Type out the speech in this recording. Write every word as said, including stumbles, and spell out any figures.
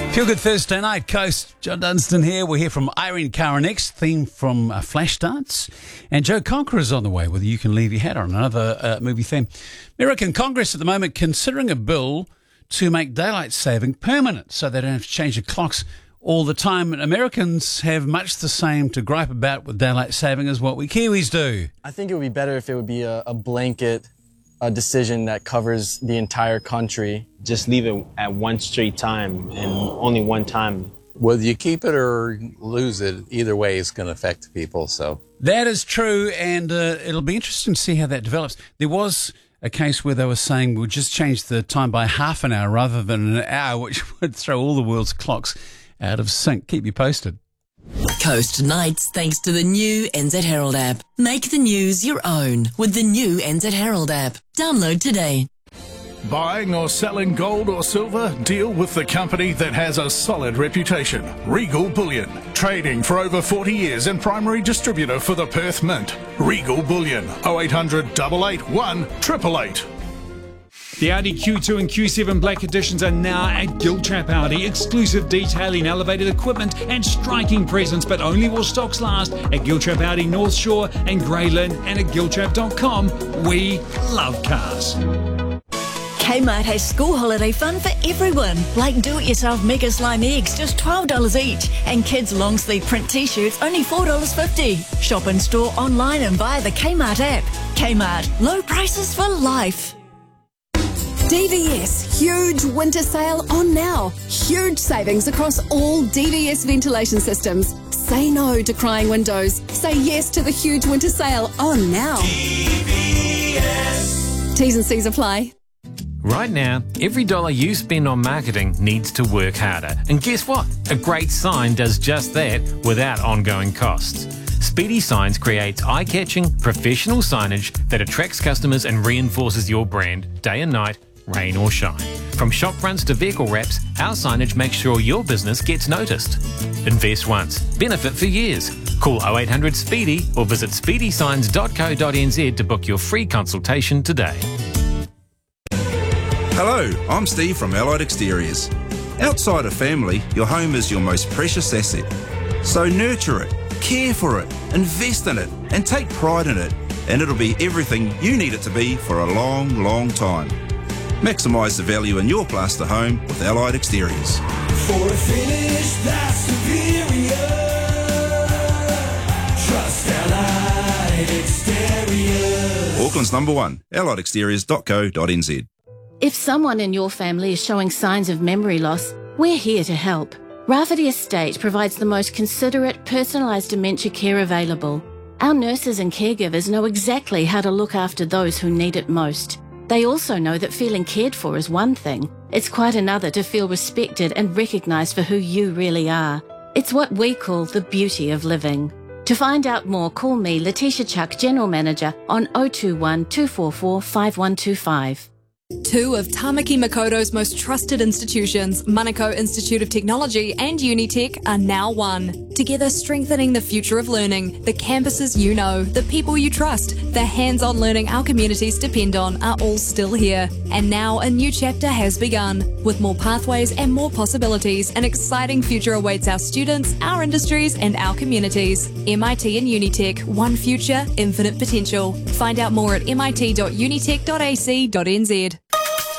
Feel Good Thursday night, Coast. John Dunstan here. We're here from Irene Cara next, theme from uh, Flashdance. And Joe Conqueror's on the way with You Can Leave Your Hat On, another uh, movie theme. American Congress at the moment considering a bill to make daylight saving permanent so they don't have to change the clocks all the time. And Americans have much the same to gripe about with daylight saving as what we Kiwis do. I think it would be better if it would be a, a blanket a decision that covers the entire country. Just leave it at one straight time and only one time. Whether you keep it or lose it, either way it's going to affect people. So that is true, and uh, it'll be interesting to see how that develops. There was a case where they were saying we'll just change the time by half an hour rather than an hour, which would throw all the world's clocks out of sync. Keep you posted. Coast Nights, thanks to the new N Z Herald app. Make the news your own with the new N Z Herald app. Download today. Buying or selling gold or silver? Deal with the company that has a solid reputation. Regal Bullion. Trading for over forty years and primary distributor for the Perth Mint. Regal Bullion. oh eight hundred, eight eight one, eight eight eight. The Audi Q two and Q seven Black Editions are now at Giltrap Audi. Exclusive detailing, elevated equipment and striking presence, but only while stocks last at Giltrap Audi North Shore and Greylin and at giltrap dot com. We love cars. Kmart has school holiday fun for everyone, like do-it-yourself Mega Slime eggs, just twelve dollars each, and kids' long-sleeve print t-shirts, only four dollars fifty. Shop in store, online and via the Kmart app. Kmart, low prices for life. D V S, huge winter sale on now. Huge savings across all D V S ventilation systems. Say no to crying windows. Say yes to the huge winter sale on now. D V S. T's and C's apply. Right now, every dollar you spend on marketing needs to work harder. And guess what? A great sign does just that without ongoing costs. Speedy Signs creates eye-catching, professional signage that attracts customers and reinforces your brand day and night, rain or shine. From shop fronts to vehicle wraps, our signage makes sure your business gets noticed. Invest once, benefit for years. Call oh eight hundred SPEEDY or visit speedy signs dot co dot n z to book your free consultation today. Hello, I'm Steve from Allied Exteriors. Outside of family, your home is your most precious asset. So nurture it, care for it, invest in it, and take pride in it, and it'll be everything you need it to be for a long, long time. Maximise the value in your plaster home with Allied Exteriors. For a finish that's superior, trust Allied Exteriors. Auckland's number one, allied exteriors dot co dot n z. If someone in your family is showing signs of memory loss, we're here to help. Rafferty Estate provides the most considerate, personalised dementia care available. Our nurses and caregivers know exactly how to look after those who need it most. They also know that feeling cared for is one thing. It's quite another to feel respected and recognised for who you really are. It's what we call the beauty of living. To find out more, call me, Letitia Chuck, General Manager, on oh two one, two four four, five one two five. Two of Tamaki Makoto's most trusted institutions, Manukau Institute of Technology and Unitec, are now one. Together strengthening the future of learning, the campuses you know, the people you trust, the hands-on learning our communities depend on are all still here. And now a new chapter has begun. With more pathways and more possibilities, an exciting future awaits our students, our industries and our communities. M I T and Unitec, one future, infinite potential. Find out more at mit dot unitec dot a c dot n z.